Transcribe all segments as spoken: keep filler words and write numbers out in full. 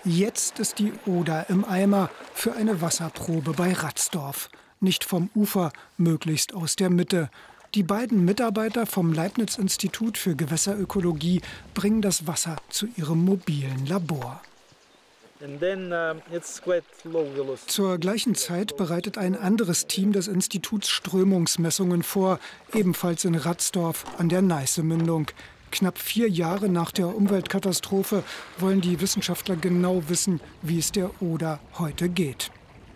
Jetzt ist die Oder im Eimer für eine Wasserprobe bei Ratzdorf. Nicht vom Ufer, möglichst aus der Mitte. Die beiden Mitarbeiter vom Leibniz-Institut für Gewässerökologie bringen das Wasser zu ihrem mobilen Labor. Zur gleichen Zeit bereitet ein anderes Team des Instituts Strömungsmessungen vor, ebenfalls in Ratzdorf an der Neiße-Mündung. Knapp vier Jahre nach der Umweltkatastrophe wollen die Wissenschaftler genau wissen, wie es der Oder heute geht.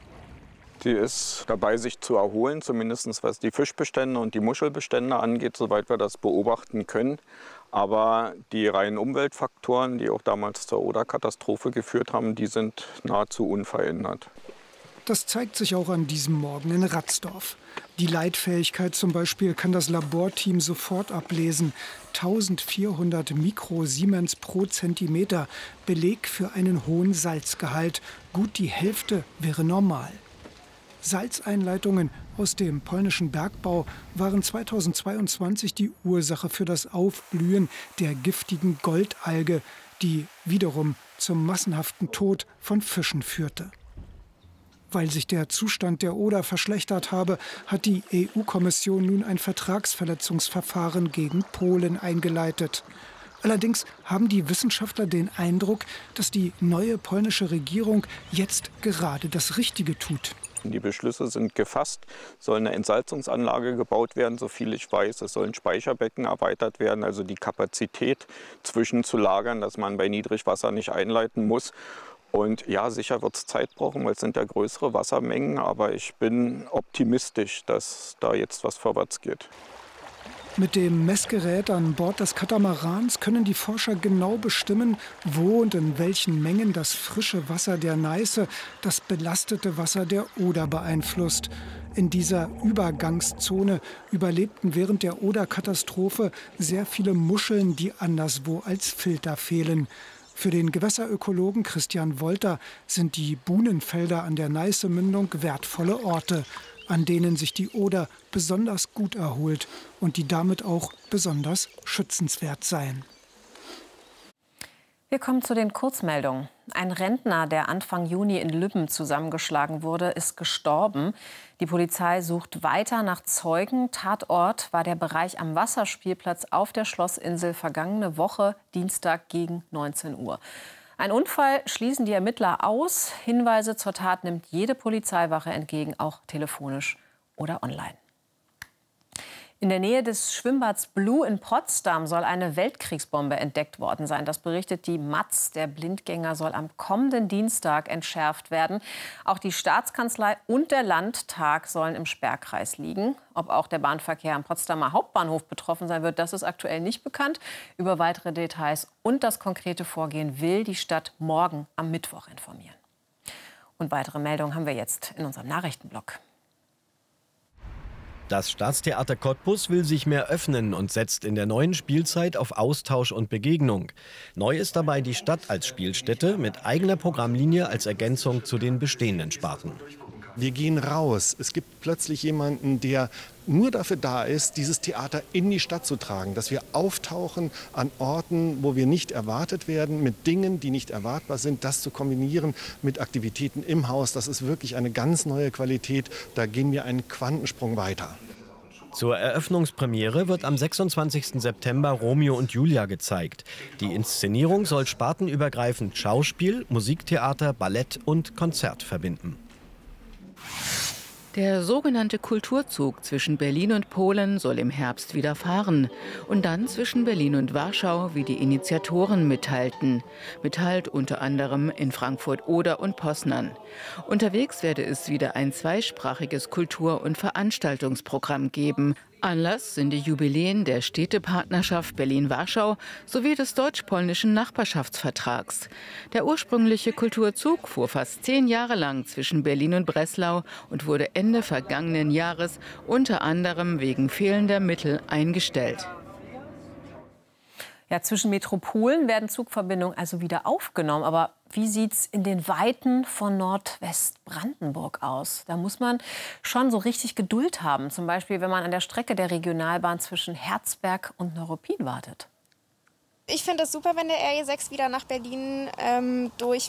Sie ist dabei, sich zu erholen, zumindest was die Fischbestände und die Muschelbestände angeht, soweit wir das beobachten können. Aber die reinen Umweltfaktoren, die auch damals zur Oder-Katastrophe geführt haben, die sind nahezu unverändert. Das zeigt sich auch an diesem Morgen in Ratzdorf. Die Leitfähigkeit zum Beispiel kann das Laborteam sofort ablesen. eintausendvierhundert Mikrosiemens pro Zentimeter, Beleg für einen hohen Salzgehalt. Gut die Hälfte wäre normal. Salzeinleitungen aus dem polnischen Bergbau waren zweitausendzweiundzwanzig die Ursache für das Aufblühen der giftigen Goldalge, die wiederum zum massenhaften Tod von Fischen führte. Weil sich der Zustand der Oder verschlechtert habe, hat die E U-Kommission nun ein Vertragsverletzungsverfahren gegen Polen eingeleitet. Allerdings haben die Wissenschaftler den Eindruck, dass die neue polnische Regierung jetzt gerade das Richtige tut. Die Beschlüsse sind gefasst, soll eine Entsalzungsanlage gebaut werden, so viel ich weiß. Es sollen Speicherbecken erweitert werden, also die Kapazität zwischenzulagern, dass man bei Niedrigwasser nicht einleiten muss. Und ja, sicher wird es Zeit brauchen, weil es sind ja größere Wassermengen. Aber ich bin optimistisch, dass da jetzt was vorwärts geht. Mit dem Messgerät an Bord des Katamarans können die Forscher genau bestimmen, wo und in welchen Mengen das frische Wasser der Neiße das belastete Wasser der Oder beeinflusst. In dieser Übergangszone überlebten während der Oder-Katastrophe sehr viele Muscheln, die anderswo als Filter fehlen. Für den Gewässerökologen Christian Wolter sind die Buhnenfelder an der Neiße-Mündung wertvolle Orte, an denen sich die Oder besonders gut erholt und die damit auch besonders schützenswert seien. Wir kommen zu den Kurzmeldungen. Ein Rentner, der Anfang Juni in Lübben zusammengeschlagen wurde, ist gestorben. Die Polizei sucht weiter nach Zeugen. Tatort war der Bereich am Wasserspielplatz auf der Schlossinsel vergangene Woche, Dienstag gegen neunzehn Uhr. Ein Unfall schließen die Ermittler aus. Hinweise zur Tat nimmt jede Polizeiwache entgegen, auch telefonisch oder online. In der Nähe des Schwimmbads Blue in Potsdam soll eine Weltkriegsbombe entdeckt worden sein. Das berichtet die Matz. Der Blindgänger soll am kommenden Dienstag entschärft werden. Auch die Staatskanzlei und der Landtag sollen im Sperrkreis liegen. Ob auch der Bahnverkehr am Potsdamer Hauptbahnhof betroffen sein wird, das ist aktuell nicht bekannt. Über weitere Details und das konkrete Vorgehen will die Stadt morgen am Mittwoch informieren. Und weitere Meldungen haben wir jetzt in unserem Nachrichtenblock. Das Staatstheater Cottbus will sich mehr öffnen und setzt in der neuen Spielzeit auf Austausch und Begegnung. Neu ist dabei die Stadt als Spielstätte mit eigener Programmlinie als Ergänzung zu den bestehenden Sparten. Wir gehen raus. Es gibt plötzlich jemanden, der nur dafür da ist, dieses Theater in die Stadt zu tragen. Dass wir auftauchen an Orten, wo wir nicht erwartet werden, mit Dingen, die nicht erwartbar sind. Das zu kombinieren mit Aktivitäten im Haus, das ist wirklich eine ganz neue Qualität. Da gehen wir einen Quantensprung weiter. Zur Eröffnungspremiere wird am sechsundzwanzigsten September Romeo und Julia gezeigt. Die Inszenierung soll spartenübergreifend Schauspiel, Musiktheater, Ballett und Konzert verbinden. Der sogenannte Kulturzug zwischen Berlin und Polen soll im Herbst wieder fahren. Und dann zwischen Berlin und Warschau, wie die Initiatoren mitteilten. Mit Halt unter anderem in Frankfurt-Oder und Poznań. Unterwegs werde es wieder ein zweisprachiges Kultur- und Veranstaltungsprogramm geben. Anlass sind die Jubiläen der Städtepartnerschaft Berlin-Warschau sowie des deutsch-polnischen Nachbarschaftsvertrags. Der ursprüngliche Kulturzug fuhr fast zehn Jahre lang zwischen Berlin und Breslau und wurde Ende vergangenen Jahres unter anderem wegen fehlender Mittel eingestellt. Ja, zwischen Metropolen werden Zugverbindungen also wieder aufgenommen. Aber wie sieht es in den Weiten von Nordwestbrandenburg aus? Da muss man schon so richtig Geduld haben. Zum Beispiel, wenn man an der Strecke der Regionalbahn zwischen Herzberg und Neuruppin wartet. Ich finde es super, wenn der R E sechs wieder nach Berlin ähm, durch